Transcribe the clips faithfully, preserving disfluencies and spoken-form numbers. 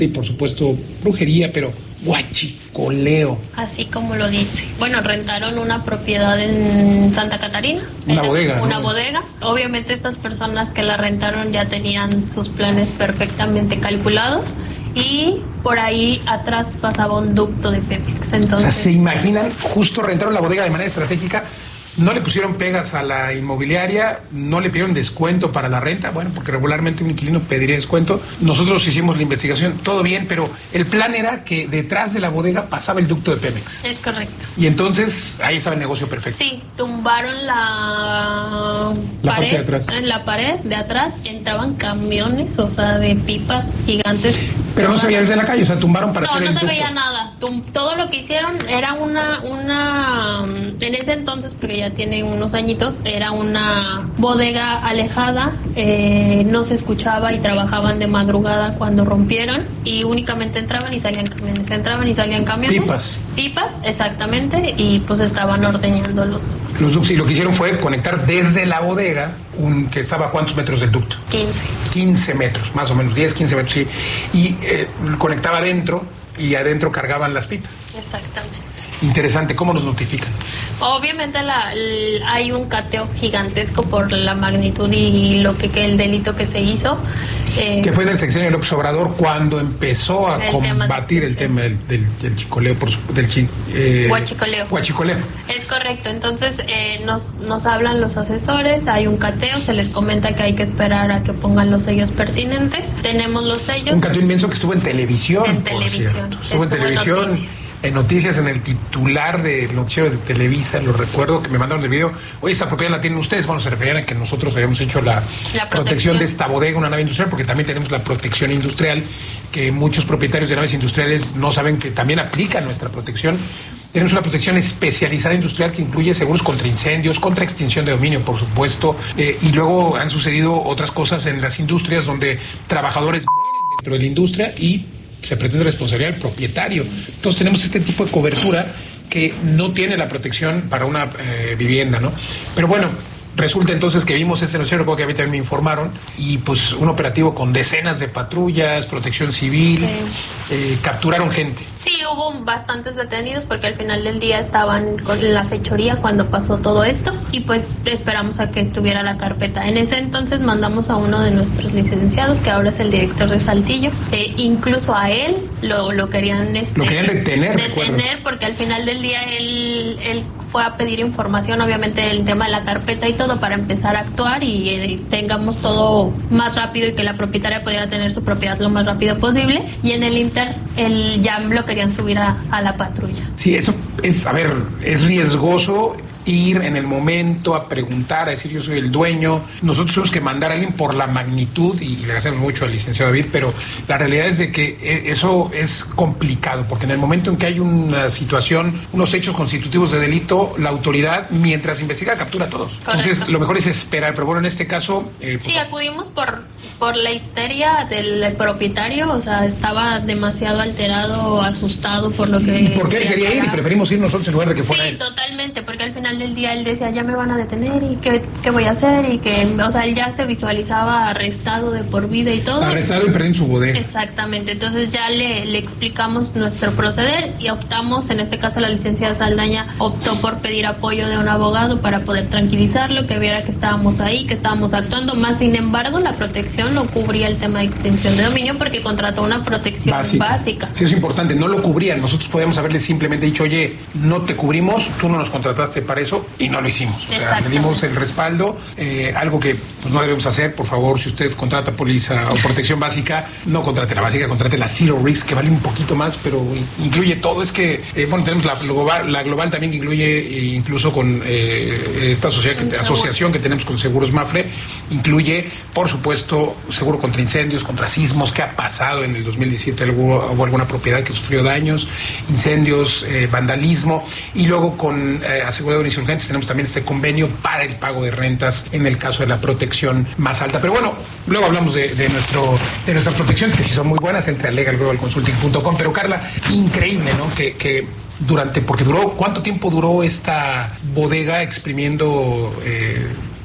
y por supuesto brujería, pero huachicoleo. Así como lo dice. Bueno, rentaron una propiedad en Santa Catarina. Una bodega. Una ¿no? bodega. Obviamente estas personas que la rentaron ya tenían sus planes perfectamente calculados y por ahí atrás pasaba un ducto de Pemex. Entonces, o sea, ¿se imaginan? Justo rentaron la bodega de manera estratégica. No le pusieron pegas a la inmobiliaria, no le pidieron descuento para la renta, bueno, porque regularmente un inquilino pediría descuento. Nosotros hicimos la investigación, todo bien, pero el plan era que detrás de la bodega pasaba el ducto de Pemex. Es correcto. Y entonces ahí estaba el negocio perfecto. Sí, tumbaron la, la pared, parte de atrás. En la pared de atrás entraban camiones, o sea, de pipas gigantes. Pero no se veía desde la calle, o sea, tumbaron para no, hacer no el se ducto. veía nada. Tum, todo lo que hicieron era una, una, en ese entonces, porque ya tiene unos añitos, era una bodega alejada, eh, no se escuchaba y trabajaban de madrugada cuando rompieron y únicamente entraban y salían camiones, entraban y salían camiones. Pipas. Pipas, exactamente, y pues estaban ordeñando los Los ductos, y lo que hicieron fue conectar desde la bodega, un que estaba a cuántos metros del ducto. quince. quince metros, más o menos, diez, quince metros, sí. Y eh, conectaba adentro y adentro cargaban las pipas. Exactamente. Interesante, ¿cómo nos notifican? Obviamente la, el, hay un cateo gigantesco por la magnitud y lo que, que el delito que se hizo. Eh, que fue del sexenio de López Obrador cuando empezó a el combatir tema de, el tema del, del, del chicoleo, por su, del chi, eh, huachicoleo. Huachicoleo. Es correcto, entonces eh, nos, nos hablan los asesores, hay un cateo, se les comenta que hay que esperar a que pongan los sellos pertinentes. Tenemos los sellos. Un cateo inmenso que estuvo en televisión. En por televisión. Cierto. Estuvo, estuvo en televisión. En noticias. En noticias, en el titular del noticiero de Televisa, lo recuerdo que me mandaron el video. Oye, esta propiedad la tienen ustedes. Bueno, se referían a que nosotros habíamos hecho la, la protección. protección de esta bodega, una nave industrial, porque también tenemos la protección industrial, que muchos propietarios de naves industriales no saben que también aplica nuestra protección. Tenemos una protección especializada industrial que incluye seguros contra incendios, contra extinción de dominio, por supuesto, eh, y luego han sucedido otras cosas en las industrias donde trabajadores mueren dentro de la industria y se pretende responsabilidad del propietario. Entonces tenemos este tipo de cobertura que no tiene la protección para una eh, vivienda, ¿no? Pero bueno, resulta entonces que vimos este noticiero, recuerdo que a mí también me informaron, y pues un operativo con decenas de patrullas, protección civil, sí. eh, capturaron gente. Sí, hubo bastantes detenidos porque al final del día estaban con la fechoría cuando pasó todo esto y pues esperamos a que estuviera la carpeta. En ese entonces mandamos a uno de nuestros licenciados, que ahora es el director de Saltillo, eh, incluso a él lo, lo querían... Este, lo querían detener, Detener recuerdo. Porque al final del día él, él fue a pedir información, obviamente el tema de la carpeta y todo, para empezar a actuar y eh, tengamos todo más rápido y que la propietaria pudiera tener su propiedad lo más rápido posible, y en el inter el ya lo querían subir a, a la patrulla. Sí, eso es, a ver, es riesgoso ir en el momento a preguntar, a decir yo soy el dueño. Nosotros tenemos que mandar a alguien por la magnitud, y le agradecemos mucho al licenciado David, pero la realidad es de que eso es complicado, porque en el momento en que hay una situación, unos hechos constitutivos de delito, la autoridad, mientras investiga, captura a todos. Correcto. Entonces, lo mejor es esperar, pero bueno, en este caso... Eh, sí, pues, acudimos por, por la histeria del propietario, o sea, estaba demasiado alterado, asustado por lo que... ¿Y por qué él quería ir? Y preferimos ir nosotros en lugar de que fuera sí, él. Sí, totalmente, porque al final del día él decía, ya me van a detener y qué, qué voy a hacer, y que, o sea, él ya se visualizaba arrestado de por vida y todo. Arrestado y perdiendo su bodega. Exactamente, entonces ya le, le explicamos nuestro proceder y optamos, en este caso la licenciada Saldaña optó por pedir apoyo de un abogado para poder tranquilizarlo, que viera que estábamos ahí, que estábamos actuando, más sin embargo la protección no cubría el tema de extinción de dominio porque contrató una protección básica. básica. Sí, es importante, no lo cubrían, nosotros podíamos haberle simplemente dicho, oye, no te cubrimos, tú no nos contrataste para eso, y no lo hicimos. O sea, le dimos el respaldo, eh, algo que pues no debemos hacer. Por favor, si usted contrata póliza o protección básica, no contrate la básica, contrate la Zero Risk, que vale un poquito más, pero incluye todo. Es que, eh, bueno, tenemos la global, la global también, que incluye, eh, incluso con eh, esta sociedad que, asociación que tenemos con Seguros Mafre, incluye, por supuesto, seguro contra incendios, contra sismos. ¿Qué ha pasado en el dos mil diecisiete? Hubo, hubo alguna propiedad que sufrió daños, incendios, eh, vandalismo, y luego con eh, asegurador insurgentes tenemos también este convenio para el pago de rentas en el caso de la protección más alta. Pero bueno, luego hablamos de, de nuestro de nuestras protecciones, que sí son muy buenas, entre a legal global consulting punto com. Pero Carla, increíble, ¿no? Que, que durante, porque duró, ¿cuánto tiempo duró esta bodega exprimiendo eh,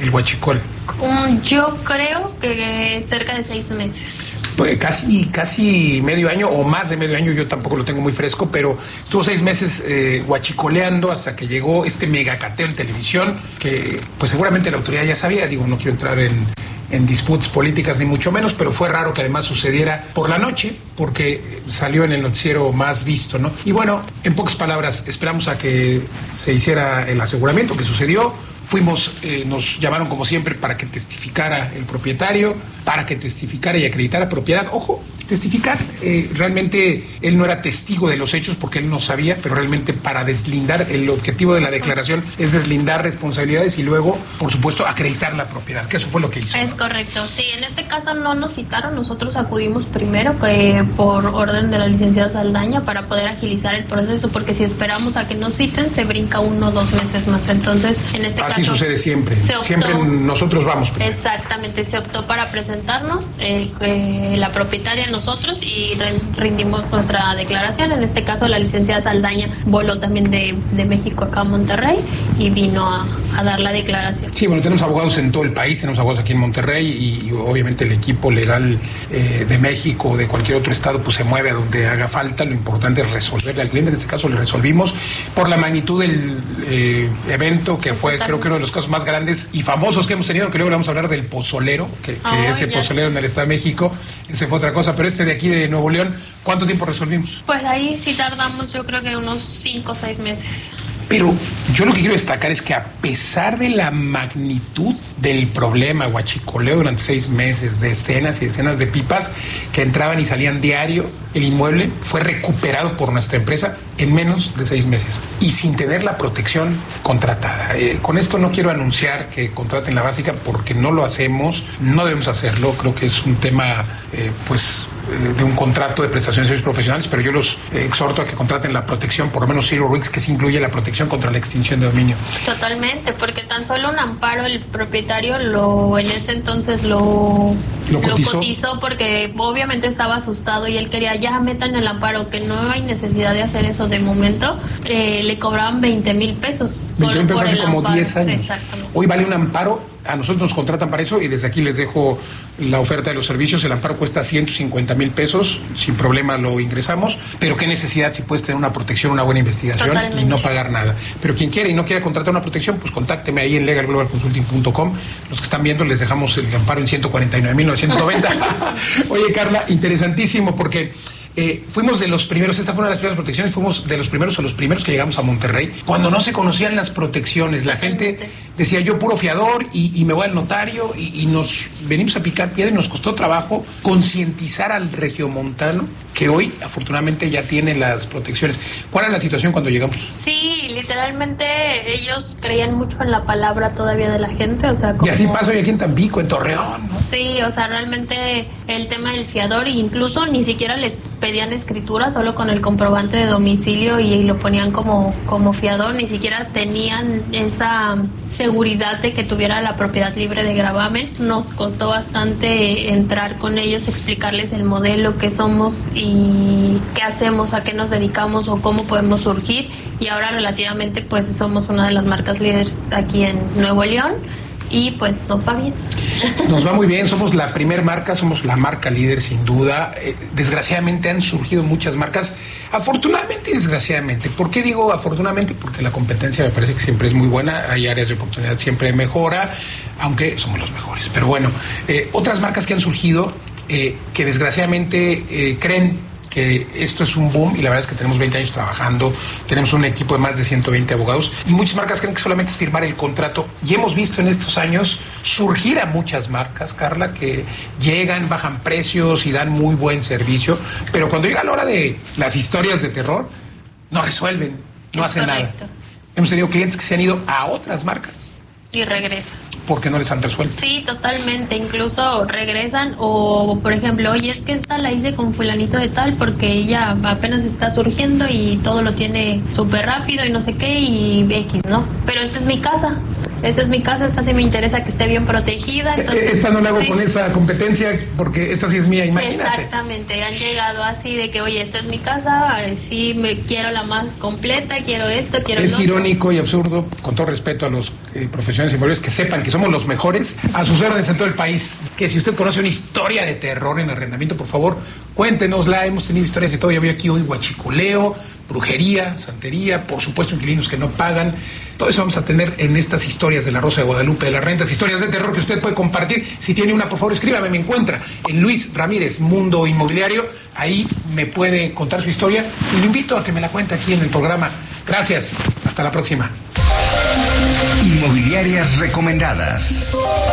el huachicol? Um, yo creo que cerca de seis meses. Pues casi, casi medio año o más de medio año, yo tampoco lo tengo muy fresco, pero estuvo seis meses eh, huachicoleando hasta que llegó este megacateo en televisión, que pues seguramente la autoridad ya sabía, digo, no quiero entrar en, en disputas políticas ni mucho menos, pero fue raro que además sucediera por la noche, porque salió en el noticiero más visto, ¿no? Y bueno, en pocas palabras, esperamos a que se hiciera el aseguramiento que sucedió. Fuimos, eh, nos llamaron como siempre para que testificara el propietario, para que testificara y acreditara propiedad. Ojo, testificar, eh, realmente él no era testigo de los hechos porque él no sabía, pero realmente para deslindar, el objetivo de la declaración es deslindar responsabilidades y luego, por supuesto, acreditar la propiedad, que eso fue lo que hizo. Es ¿no? correcto, sí, en este caso no nos citaron, nosotros acudimos primero que por orden de la licenciada Saldaña para poder agilizar el proceso, porque si esperamos a que nos citen, se brinca uno o dos meses más, entonces en este Así caso... sucede siempre, optó, siempre nosotros vamos primero. Exactamente, se optó para presentarnos, eh, eh, la propietaria nosotros y rindimos nuestra declaración. En este caso la licenciada Saldaña voló también de, de México acá a Monterrey y vino a, a dar la declaración. Sí, bueno, tenemos abogados en todo el país, tenemos abogados aquí en Monterrey y, y obviamente el equipo legal eh, de México o de cualquier otro estado pues se mueve a donde haga falta. Lo importante es resolverle al cliente, en este caso le resolvimos por la magnitud del eh, evento que fue, creo que uno de los casos más grandes y famosos que hemos tenido, que luego vamos a hablar del pozolero, que, que oh, ese ya. pozolero en el Estado de México, ese fue otra cosa, pero este de aquí de Nuevo León, ¿cuánto tiempo resolvimos? Pues ahí sí tardamos, yo creo que unos cinco o seis meses. Pero yo lo que quiero destacar es que a pesar de la magnitud del problema, huachicoleo durante seis meses, decenas y decenas de pipas que entraban y salían diario, el inmueble fue recuperado por nuestra empresa en menos de seis meses y sin tener la protección contratada. Eh, con esto no quiero anunciar que contraten la básica porque no lo hacemos, no debemos hacerlo, creo que es un tema eh, pues eh, de un contrato de prestación de servicios profesionales, pero yo los eh, exhorto a que contraten la protección, por lo menos Zero Risks, que sí incluye la protección contra la extinción de dominio. Totalmente, porque tan solo un amparo el propietario lo en ese entonces lo, ¿Lo, cotizó? lo cotizó porque obviamente estaba asustado y él quería ya metan el amparo, que no hay necesidad de hacer eso de momento. Eh, le cobraban veinte mil pesos solo veinte mil pesos por hace el como amparo. diez años. Exactamente. Hoy vale un amparo, a nosotros nos contratan para eso y desde aquí les dejo la oferta de los servicios. El amparo cuesta ciento cincuenta mil pesos, sin problema lo ingresamos, pero qué necesidad si puedes tener una protección, una buena investigación. Totalmente. Y no pagar nada. Pero quien quiera y no quiera contratar una protección, pues contácteme ahí en legal global consulting punto com. Los que están viendo les dejamos el amparo en ciento cuarenta y nueve mil novecientos noventa. Oye, Carla, interesantísimo porque Eh, fuimos de los primeros, esta fue una de las primeras protecciones, fuimos de los primeros o los primeros que llegamos a Monterrey, cuando no se conocían las protecciones, la gente decía yo puro fiador y, y me voy al notario y, y nos venimos a picar piedra y nos costó trabajo concientizar al regiomontano que hoy afortunadamente ya tiene las protecciones. ¿Cuál era la situación cuando llegamos? Sí, literalmente ellos creían mucho en la palabra todavía de la gente, o sea, como... Y así pasó hoy aquí en Tampico, en Torreón, ¿no? Sí, o sea, realmente el tema del fiador, incluso ni siquiera les pedían escritura, solo con el comprobante de domicilio y lo ponían como, como fiador, ni siquiera tenían esa seguridad de que tuviera la propiedad libre de gravamen. Nos costó bastante entrar con ellos, explicarles el modelo, qué somos y qué hacemos, a qué nos dedicamos o cómo podemos surgir, y ahora relativamente pues somos una de las marcas líderes aquí en Nuevo León. Y pues nos va bien. Nos va muy bien, somos la primer marca, somos la marca líder sin duda. Eh, desgraciadamente han surgido muchas marcas, afortunadamente y desgraciadamente. ¿Por qué digo afortunadamente? Porque la competencia me parece que siempre es muy buena, hay áreas de oportunidad, siempre mejora, aunque somos los mejores. Pero bueno, eh, otras marcas que han surgido, eh, que desgraciadamente eh, creen que esto es un boom, y la verdad es que tenemos veinte años trabajando, tenemos un equipo de más de ciento veinte abogados, y muchas marcas creen que solamente es firmar el contrato, y hemos visto en estos años surgir a muchas marcas, Carla, que llegan, bajan precios y dan muy buen servicio, pero cuando llega la hora de las historias de terror, no resuelven, no hacen nada. Hemos tenido clientes que se han ido a otras marcas. Y regresan. Porque no les han resuelto. Sí, totalmente, incluso regresan o, por ejemplo, oye, es que esta la hice con fulanito de tal porque ella apenas está surgiendo y todo lo tiene súper rápido y no sé qué y X, ¿no? Pero esta es mi casa esta es mi casa, esta sí me interesa que esté bien protegida. Entonces, esta no la hago sí. con esa competencia porque esta sí es mía, imagínate. Exactamente, han llegado así de que, oye, esta es mi casa, sí me quiero la más completa, quiero esto, quiero Es lo otro. irónico y absurdo, con todo respeto a los eh, profesionales inmobiliarios, que sepan que somos los mejores a sus órdenes en todo el país. Que si usted conoce una historia de terror en arrendamiento, por favor, cuéntenosla. Hemos tenido historias de todo. Ya veo aquí hoy huachicoleo, brujería, santería, por supuesto inquilinos que no pagan. Todo eso vamos a tener en estas historias de la Rosa de Guadalupe, de las rentas, historias de terror que usted puede compartir. Si tiene una, por favor, escríbame, me encuentra en Luis Ramírez, Mundo Inmobiliario. Ahí me puede contar su historia y lo invito a que me la cuente aquí en el programa. Gracias, hasta la próxima. Inmobiliarias recomendadas.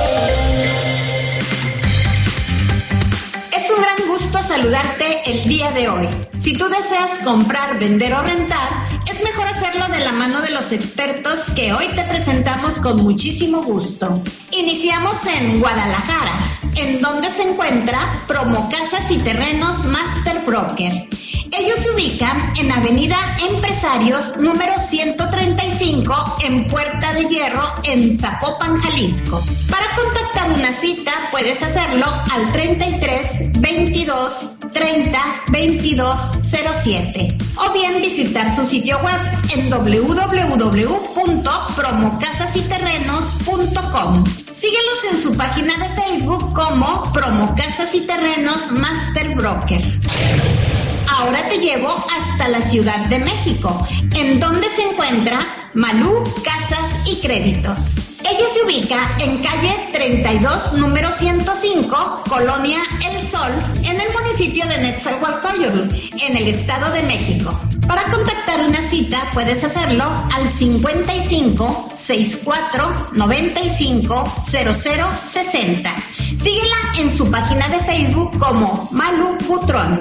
Es un gran gusto saludarte el día de hoy. Si tú deseas comprar, vender o rentar, es mejor hacerlo de la mano de los expertos que hoy te presentamos con muchísimo gusto. Iniciamos en Guadalajara, en donde se encuentra Promocasas y Terrenos Master Broker. Ellos se ubican en Avenida Empresarios número ciento treinta y cinco en Puerta de Hierro en Zapopan, Jalisco. Para contactar una cita puedes hacerlo al treinta y tres, veintidós, treinta, veintidós cero siete o bien visitar su sitio web en doble u doble u doble u punto promocasas y terrenos punto com. Síguelos en su página de Facebook como Promocasas y Terrenos Master Broker. Ahora te llevo hasta la Ciudad de México, en donde se encuentra Malú Casas y Créditos. Ella se ubica en calle treinta y dos, número ciento cinco, Colonia El Sol, en el municipio de Nezahualcóyotl, en el Estado de México. Para contactar una cita puedes hacerlo al cincuenta y cinco, sesenta y cuatro, noventa y cinco, cero cero sesenta. Síguela en su página de Facebook como Malú Butrón.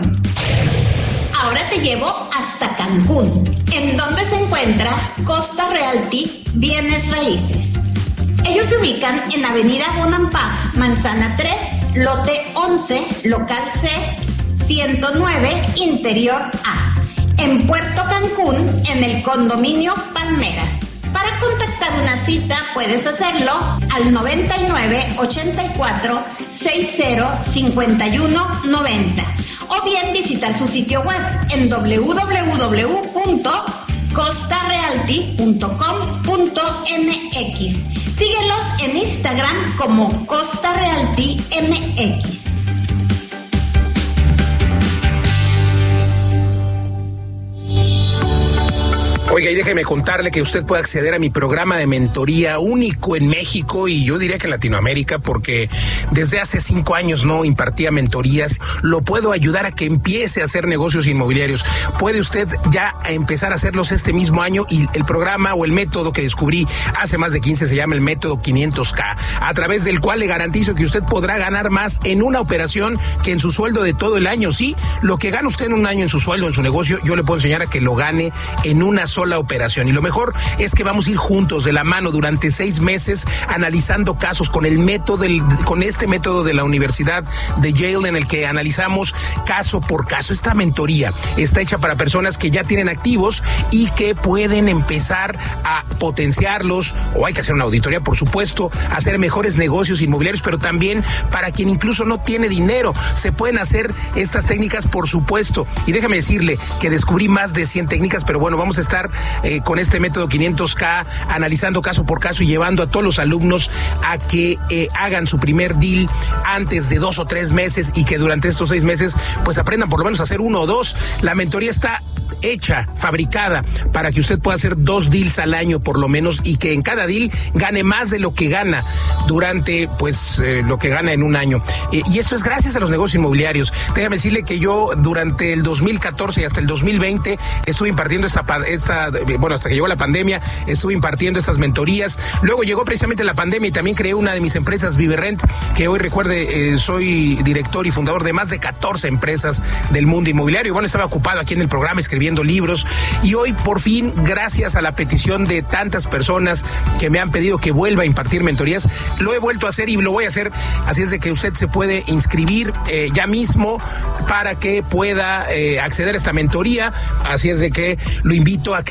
Ahora te llevo hasta Cancún, en donde se encuentra Costa Realty Bienes Raíces. Ellos se ubican en Avenida Bonampak, Manzana tres, lote once, local C, ciento nueve, interior A, en Puerto Cancún, en el condominio Palmeras. Para contactar una cita puedes hacerlo al noventa y nueve, ochenta y cuatro, sesenta, cincuenta y uno, noventa o bien visitar su sitio web en doble u doble u doble u punto costa realty punto com punto m x. Síguelos en Instagram como Costa Realty M X. Oiga, y déjeme contarle que usted puede acceder a mi programa de mentoría único en México y yo diría que en Latinoamérica, porque desde hace cinco años no impartía mentorías. Lo puedo ayudar a que empiece a hacer negocios inmobiliarios. Puede usted ya empezar a hacerlos este mismo año y el programa o el método que descubrí hace más de quince se llama el método quinientos K, a través del cual le garantizo que usted podrá ganar más en una operación que en su sueldo de todo el año. Sí, lo que gana usted en un año en su sueldo, en su negocio, yo le puedo enseñar a que lo gane en una sola la operación. Y lo mejor es que vamos a ir juntos de la mano durante seis meses analizando casos con el método del, con este método de la Universidad de Yale, en el que analizamos caso por caso. Esta mentoría está hecha para personas que ya tienen activos y que pueden empezar a potenciarlos, o hay que hacer una auditoría, por supuesto, hacer mejores negocios inmobiliarios, pero también para quien incluso no tiene dinero. Se pueden hacer estas técnicas, por supuesto. Y déjame decirle que descubrí más de cien técnicas, pero bueno, vamos a estar Eh, con este método quinientos K, analizando caso por caso y llevando a todos los alumnos a que eh, hagan su primer deal antes de dos o tres meses y que durante estos seis meses pues aprendan por lo menos a hacer uno o dos. La mentoría está hecha, fabricada, para que usted pueda hacer dos deals al año por lo menos y que en cada deal gane más de lo que gana durante pues eh, lo que gana en un año. Eh, y esto es gracias a los negocios inmobiliarios. Déjame decirle que yo durante el dos mil catorce y hasta el dos mil veinte estuve impartiendo esta, esta bueno, hasta que llegó la pandemia, estuve impartiendo estas mentorías. Luego llegó precisamente la pandemia y también creé una de mis empresas, Viverrent, que hoy, recuerde, eh, soy director y fundador de más de catorce empresas del mundo inmobiliario. Bueno, estaba ocupado aquí en el programa escribiendo libros y hoy por fin, gracias a la petición de tantas personas que me han pedido que vuelva a impartir mentorías, lo he vuelto a hacer y lo voy a hacer. Así es de que usted se puede inscribir eh, ya mismo para que pueda eh, acceder a esta mentoría. Así es de que lo invito a que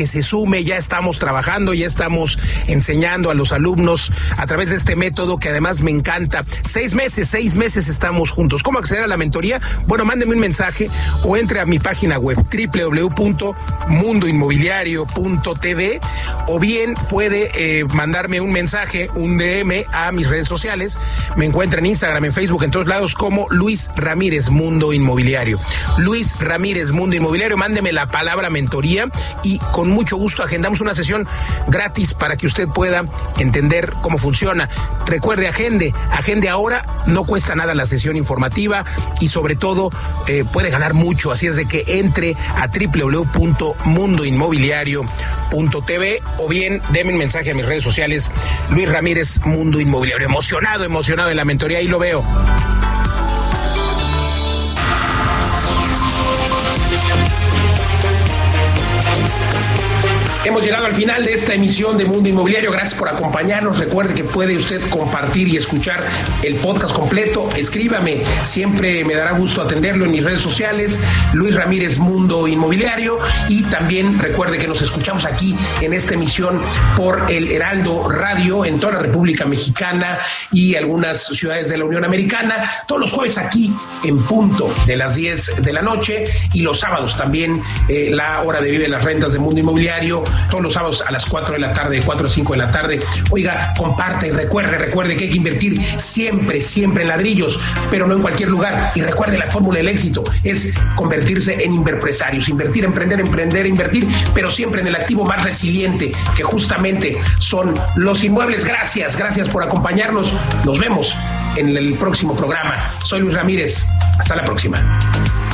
que se sume. Ya estamos trabajando, ya estamos enseñando a los alumnos a través de este método que además me encanta. Seis meses, seis meses estamos juntos. ¿Cómo acceder a la mentoría? Bueno, mándeme un mensaje o entre a mi página web doble u doble u doble u punto mundo inmobiliario punto t v, o bien puede eh, mandarme un mensaje, un D M a mis redes sociales. Me encuentra en Instagram, en Facebook, en todos lados como Luis Ramírez Mundo Inmobiliario. Luis Ramírez Mundo Inmobiliario, mándeme la palabra mentoría y con mucho gusto agendamos una sesión gratis para que usted pueda entender cómo funciona. Recuerde, agende, agende ahora, no cuesta nada la sesión informativa y sobre todo eh, puede ganar mucho, así es de que entre a doble u doble u doble u punto mundo inmobiliario punto t v o bien deme un mensaje a mis redes sociales, Luis Ramírez Mundo Inmobiliario. Emocionado, emocionado en la mentoría, ahí lo veo. Hemos llegado al final de esta emisión de Mundo Inmobiliario. Gracias por acompañarnos. Recuerde que puede usted compartir y escuchar el podcast completo. Escríbame, siempre me dará gusto atenderlo en mis redes sociales, Luis Ramírez Mundo Inmobiliario. Y también recuerde que nos escuchamos aquí en esta emisión por el Heraldo Radio en toda la República Mexicana y algunas ciudades de la Unión Americana. Todos los jueves aquí en punto de las diez de la noche y los sábados también eh, la hora de Vive las Rentas de Mundo Inmobiliario. Todos los sábados a las cuatro de la tarde, de cuatro a cinco de la tarde. Oiga, comparte y recuerde, recuerde que hay que invertir siempre, siempre en ladrillos, pero no en cualquier lugar. Y recuerde, la fórmula del éxito es convertirse en inverpresarios, invertir, emprender, emprender, invertir, pero siempre en el activo más resiliente, que justamente son los inmuebles. Gracias, gracias por acompañarnos. Nos vemos en el próximo programa. Soy Luis Ramírez. Hasta la próxima.